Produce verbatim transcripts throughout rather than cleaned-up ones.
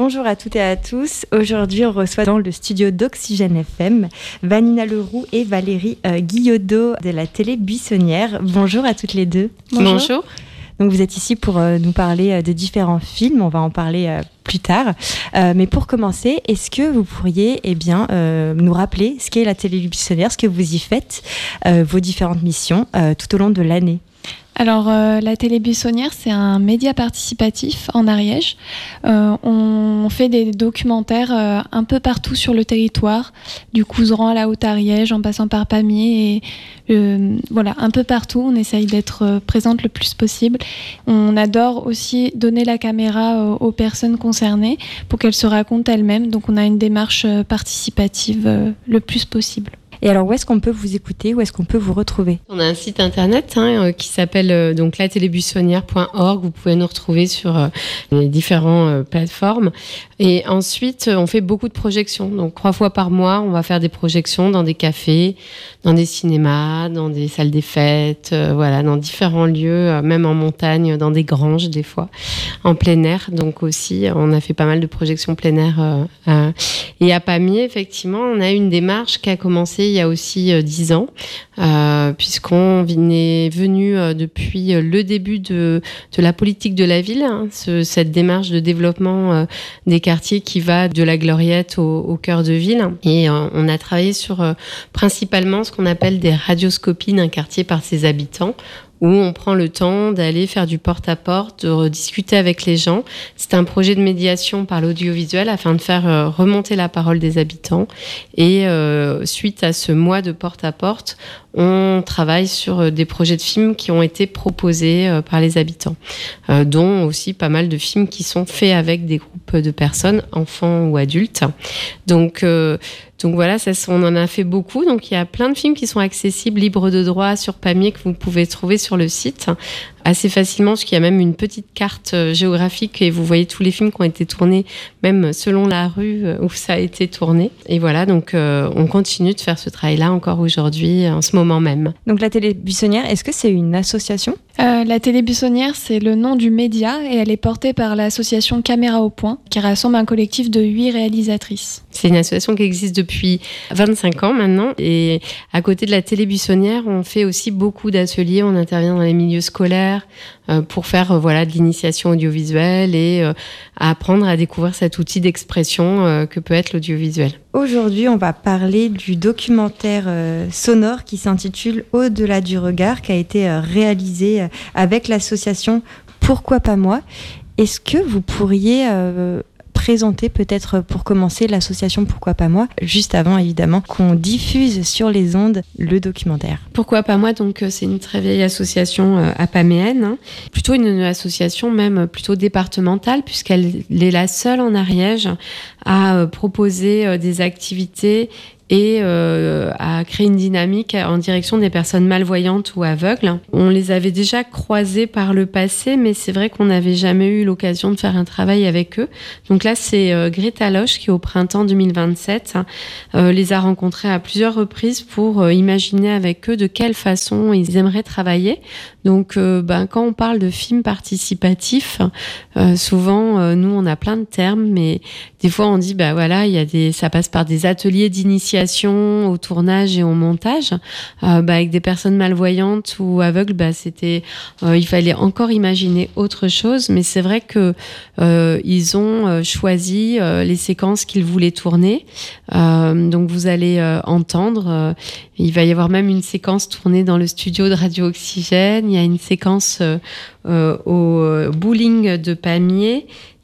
Bonjour à toutes et à tous. Aujourd'hui, on reçoit dans le studio d'Oxygène F M Vanina Leroux et Valérie euh, Guillodeau de la télé Buissonnière. Bonjour à toutes les deux. Bonjour. Bonjour. Donc vous êtes ici pour euh, nous parler euh, de différents films. On va en parler euh, plus tard. Euh, mais pour commencer, est-ce que vous pourriez eh bien, euh, nous rappeler ce qu'est la télé Buissonnière, ce que vous y faites, euh, vos différentes missions euh, tout au long de l'année? Alors, euh, la télé Buissonnière, c'est un média participatif en Ariège. Euh, on fait des documentaires euh, un peu partout sur le territoire, du Couserans à la Haute-Ariège, en passant par Pamiers. Et, euh, voilà, un peu partout, on essaye d'être euh, présente le plus possible. On adore aussi donner la caméra euh, aux personnes concernées pour qu'elles se racontent elles-mêmes. Donc, on a une démarche euh, participative euh, le plus possible. Et alors, où est-ce qu'on peut vous écouter? Où est-ce qu'on peut vous retrouver? On a un site internet hein, euh, qui s'appelle euh, donc la télé buissonnière point org. Vous pouvez nous retrouver sur euh, les différentes euh, plateformes. Et ensuite, euh, on fait beaucoup de projections. Donc, trois fois par mois, on va faire des projections dans des cafés, dans des cinémas, dans des salles des fêtes, euh, voilà, dans différents lieux, euh, même en montagne, dans des granges des fois, en plein air. Donc aussi, on a fait pas mal de projections plein air. Euh, euh, et à Pamiers, effectivement, on a une démarche qui a commencé il y a aussi euh, dix ans, euh, puisqu'on est venu euh, depuis le début de, de la politique de la ville, hein, ce, cette démarche de développement euh, des quartiers qui va de la Gloriette au, au cœur de ville. Et euh, on a travaillé sur euh, principalement ce qu'on appelle des radioscopies d'un quartier par ses habitants, où on prend le temps d'aller faire du porte-à-porte, de discuter avec les gens. C'est un projet de médiation par l'audiovisuel afin de faire euh, remonter la parole des habitants. Et euh, suite à ce mois de porte-à-porte, on travaille sur des projets de films qui ont été proposés euh, par les habitants, euh, dont aussi pas mal de films qui sont faits avec des groupes de personnes, enfants ou adultes. Donc, euh, donc voilà, ça, on en a fait beaucoup. Donc il y a plein de films qui sont accessibles, libres de droit sur Pamiers, que vous pouvez trouver sur le site assez facilement, parce qu'il y a même une petite carte géographique et vous voyez tous les films qui ont été tournés, même selon la rue où ça a été tourné. Et voilà, donc euh, on continue de faire ce travail-là encore aujourd'hui, en ce moment même. Donc la télé Buissonnière, est-ce que c'est une association? euh, La télé Buissonnière, c'est le nom du média et elle est portée par l'association Caméra au Point, qui rassemble un collectif de huit réalisatrices. C'est une association qui existe depuis vingt-cinq ans maintenant. Et à côté de la télé Buissonnière, on fait aussi beaucoup d'ateliers. On intervient dans les milieux scolaires euh, pour faire euh, voilà, de l'initiation audiovisuelle et euh, apprendre à découvrir cet outil d'expression euh, que peut être l'audiovisuel. Aujourd'hui, on va parler du documentaire euh, sonore qui s'intitule Au-delà du regard, qui a été euh, réalisé euh, avec l'association Pourquoi pas moi. Est-ce que vous pourriez euh, présenter peut-être pour commencer l'association Pourquoi pas moi, juste avant évidemment qu'on diffuse sur les ondes le documentaire? Pourquoi pas moi, donc c'est une très vieille association euh, apaméenne, hein. Plutôt une, une association même plutôt départementale, puisqu'elle est la seule en Ariège à euh, proposer euh, des activités et euh, à créer une dynamique en direction des personnes malvoyantes ou aveugles. On les avait déjà croisés par le passé, mais c'est vrai qu'on n'avait jamais eu l'occasion de faire un travail avec eux. Donc là, c'est euh, Greta Loche qui, au printemps deux mille vingt-sept, euh, les a rencontrés à plusieurs reprises pour euh, imaginer avec eux de quelle façon ils aimeraient travailler. Donc, euh, ben, quand on parle de films participatifs, euh, souvent, euh, nous, on a plein de termes, mais des fois, on dit, bah voilà, il y a des, ça passe par des ateliers d'initiation au tournage et au montage. Euh, bah, avec des personnes malvoyantes ou aveugles, bah, c'était, euh, il fallait encore imaginer autre chose. Mais c'est vrai que euh, ils ont euh, choisi euh, les séquences qu'ils voulaient tourner. Euh, donc, vous allez euh, entendre. Euh, il va y avoir même une séquence tournée dans le studio de Radio Oxygène. Il y a une séquence euh, euh, au bowling de Pamiers.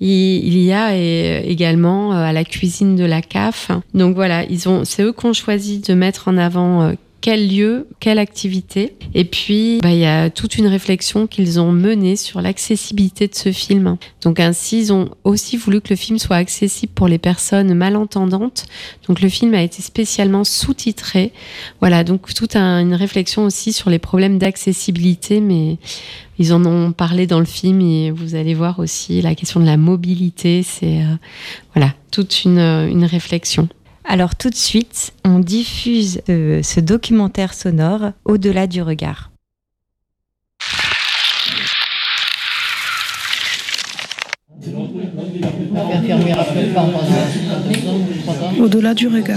Il y a également à la cuisine de la C A F. Donc voilà, ils ont, c'est eux qui ont choisi de mettre en avant quel lieu, quelle activité. Et puis, bah, il y a toute une réflexion qu'ils ont menée sur l'accessibilité de ce film. Donc ainsi, ils ont aussi voulu que le film soit accessible pour les personnes malentendantes. Donc le film a été spécialement sous-titré. Voilà, donc toute un, une réflexion aussi sur les problèmes d'accessibilité, mais ils en ont parlé dans le film et vous allez voir aussi la question de la mobilité. C'est euh, voilà, toute une, une réflexion. Alors tout de suite, on diffuse euh, ce documentaire sonore Au-delà du regard. Au-delà du regard.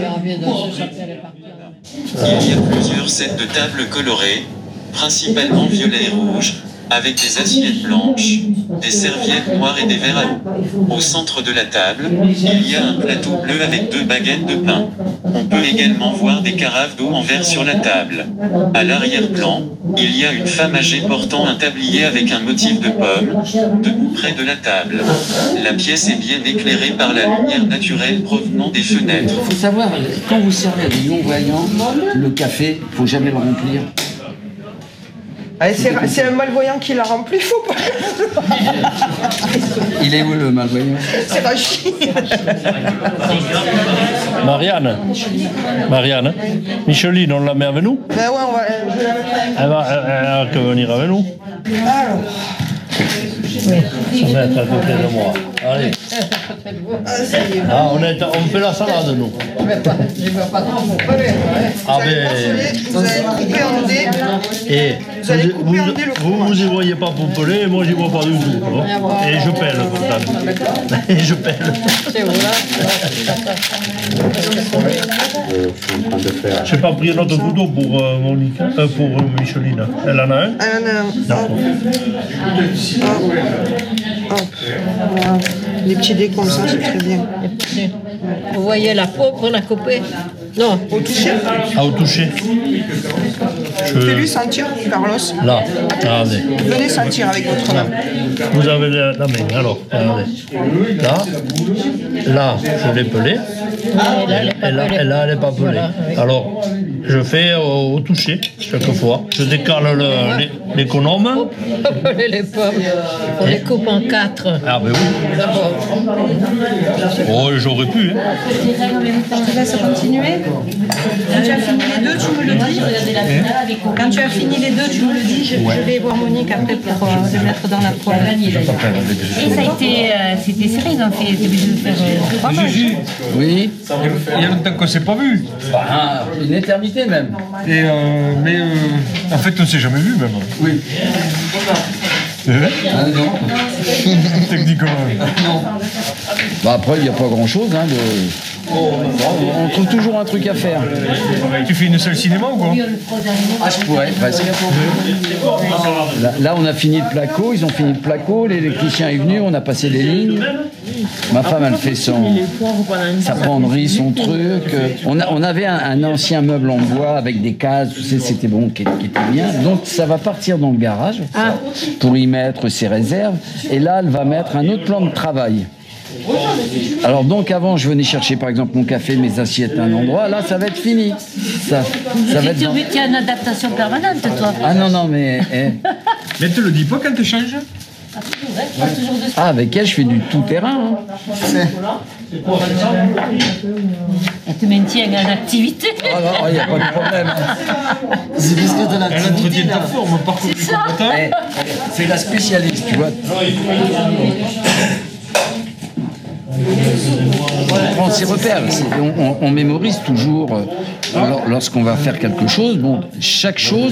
Il y a plusieurs sets de tables colorées, principalement violet et rouge, avec des assiettes blanches, des serviettes noires et des verres à eau. Au centre de la table, il y a un plateau bleu avec deux baguettes de pain. On peut également voir des carafes d'eau en verre sur la table. À l'arrière-plan, il y a une femme âgée portant un tablier avec un motif de pomme, debout près de la table. La pièce est bien éclairée par la lumière naturelle provenant des fenêtres. Il faut savoir, quand vous servez à des non-voyants, le café, il ne faut jamais le remplir. Allez, c'est, c'est un malvoyant qui l'a rempli, faut pas. Il est où le malvoyant? C'est Rachid. Marianne, Marianne, Micheline, on la met avec nous? Ben ouais, on va, je vais la mettre avec. Elle va, elle, elle peut venir avec nous. Alors. Se mettre à côté de moi. Allez. Ah, on, est, on fait la salade, nous. Je vais pas, je vais pas trop vous parler. Ah ben. Vous allez couper en dés. Et Vous allez vous, couper en vous, dés le vous, vous y voyez pas pompeler, et moi j'y vois pas du tout. Hein. Et je pèle, pourtant. Et je pèle. C'est vous là. Je n'ai pas pris un autre couteau pour euh, Monique, euh, pour euh, Micheline. Elle en a un? Ah non, non. Non. Hop. Voilà. Les petits dés comme ça, c'est très bien. Vous voyez la peau qu'on a coupée? Non. Au toucher. Ah, au toucher. Je... Fais-lui sentir, Carlos. Là, regardez. Venez sentir avec votre main. Vous avez la, la main, alors, regardez. Là, là, je l'ai pelée. Ah, et là, elle est pas Et là, pelée. et là, elle n'est pas pelée. Voilà, oui. Alors, je fais au, au toucher, chaque fois. Je décale le, les, l'économe. Les pommes, on les coupe en quatre. Ah, ben oui. D'abord. Oh, j'aurais pu, hein. Je te laisse continuer. Quand tu as fini les deux, tu me le dis. Quand tu as fini les deux, tu me le dis. Je, Ouais. je vais voir Monique après pour euh, le mettre dans la poêle. Et ça a été, euh, c'était serré, ils ont fait, ils étaient obligés de faire euh, trois manches. Oui. Il y a longtemps qu'on ne s'est pas vu. Bah, une éternité même. Et euh, mais euh, en fait, on ne s'est jamais vu même. Oui. Ah non. Techniquement. Non. Bah après, il n'y a pas grand-chose. Hein, de... On trouve toujours un truc à faire. Tu fais une seule cinéma ou quoi? Ah, je pourrais, presque. Là, là, on a fini le placo, ils ont fini le placo, l'électricien est venu, on a passé les lignes. Ma femme, elle fait son, sa penderie, son truc. On, a, on avait un, un ancien meuble en bois avec des cases, tout ça, c'était bon, qui, qui était bien. Donc, ça va partir dans le garage pour y mettre ses réserves. Et là, elle va mettre un autre plan de travail. Alors donc avant je venais chercher par exemple mon café, mes assiettes à un endroit, là ça va être fini. Ça, ça va être Tu dans... as une adaptation permanente, toi. Ah non non mais... Eh. Mais tu le dis pas quand tu changes? Ah avec elle je fais du tout terrain. Hein. Elle te maintient en activité. Ah non, il n'y a pas de problème. C'est parce que de elle entretient ta forme, par contre. C'est ça. Eh, c'est la spécialiste, tu vois. On prend ses repères, c'est- on, on- on mémorise toujours euh, lor- lorsqu'on va faire quelque chose. Bon, chaque chose